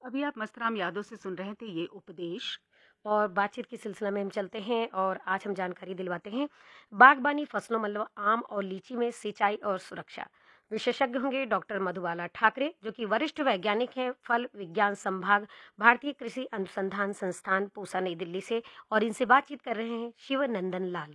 अभी आप मस्तराम यादव से सुन रहे थे ये उपदेश। और बातचीत के सिलसिला में हम चलते हैं और आज हम जानकारी दिलवाते हैं बागबानी फसलों मतलब आम और लीची में सिंचाई और सुरक्षा। विशेषज्ञ होंगे डॉक्टर मधुबाला ठाकरे जो कि वरिष्ठ वैज्ञानिक हैं फल विज्ञान संभाग भारतीय कृषि अनुसंधान संस्थान पूसा नई दिल्ली से। और इनसे बातचीत कर रहे हैं शिवनंदन लाल।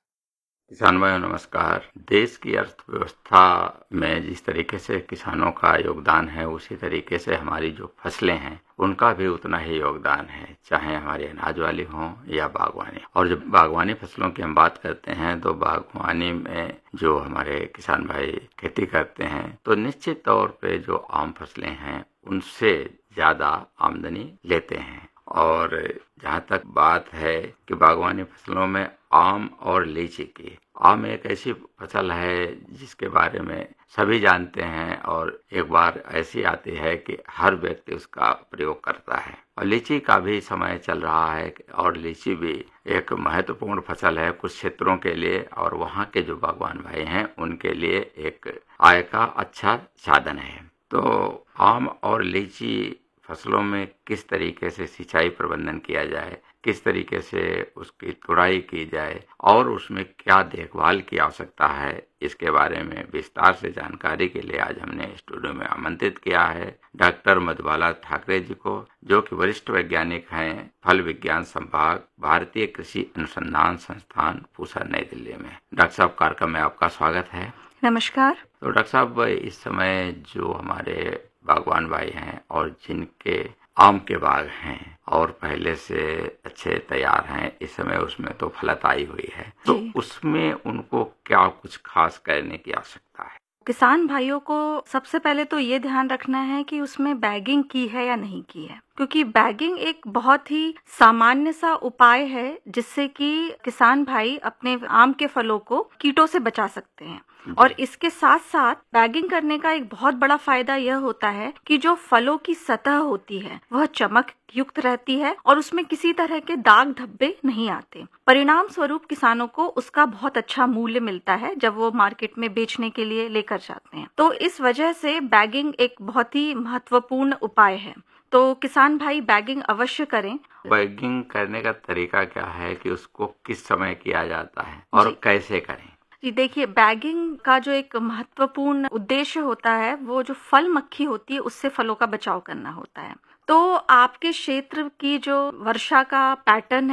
किसान भाइयों नमस्कार। देश की अर्थव्यवस्था में जिस तरीके से किसानों का योगदान है उसी तरीके से हमारी जो फसलें हैं उनका भी उतना ही योगदान है, चाहे हमारी अनाज वाली हों या बागवानी। और जब बागवानी फसलों की हम बात करते हैं तो बागवानी में जो हमारे किसान भाई खेती करते हैं तो निश्चित तौर पे जो आम फसलें हैं उनसे ज्यादा आमदनी लेते हैं। और जहाँ तक बात है कि बागवानी फसलों में आम और लीची की, आम एक ऐसी फसल है जिसके बारे में सभी जानते हैं और एक बार ऐसी आती है कि हर व्यक्ति उसका प्रयोग करता है। और लीची का भी समय चल रहा है और लीची भी एक महत्वपूर्ण फसल है कुछ क्षेत्रों के लिए, और वहाँ के जो बागवान भाई हैं उनके लिए एक आय का अच्छा साधन है। तो आम और लीची फसलों में किस तरीके से सिंचाई प्रबंधन किया जाए, किस तरीके से उसकी तुड़ाई की जाए और उसमें क्या देखभाल की आवश्यकता है, इसके बारे में विस्तार से जानकारी के लिए आज हमने स्टूडियो में आमंत्रित किया है डॉक्टर मधुबाला ठाकरे जी को, जो कि वरिष्ठ वैज्ञानिक हैं फल विज्ञान संभाग भारतीय कृषि अनुसंधान संस्थान पूसा नई दिल्ली में। डॉक्टर साहब, कार्यक्रम में आपका स्वागत है। नमस्कार। तो डॉक्टर साहब, इस समय जो हमारे बागवान भाई हैं और जिनके आम के बाग हैं और पहले से अच्छे तैयार हैं, इस समय उसमें तो फलत आई हुई है, तो उसमें उनको क्या कुछ खास करने की आवश्यकता है? किसान भाइयों को सबसे पहले तो ये ध्यान रखना है कि उसमें बैगिंग की है या नहीं की है, क्योंकि बैगिंग एक बहुत ही सामान्य सा उपाय है जिससे कि किसान भाई अपने आम के फलों को कीटों से बचा सकते हैं। और इसके साथ साथ बैगिंग करने का एक बहुत बड़ा फायदा यह होता है कि जो फलों की सतह होती है वह चमक युक्त रहती है और उसमें किसी तरह के दाग धब्बे नहीं आते। परिणाम स्वरूप किसानों को उसका बहुत अच्छा मूल्य मिलता है जब वो मार्केट में बेचने के लिए लेकर जाते हैं। तो इस वजह से बैगिंग एक बहुत ही महत्वपूर्ण उपाय है, तो किसान भाई बैगिंग अवश्य करें। बैगिंग करने का तरीका क्या है कि उसको किस समय किया जाता है और कैसे करें? जी देखिए, बैगिंग का जो एक महत्वपूर्ण उद्देश्य होता है वो जो फल मक्खी होती है उससे फलों का बचाव करना होता है। तो आपके क्षेत्र की जो वर्षा का पैटर्न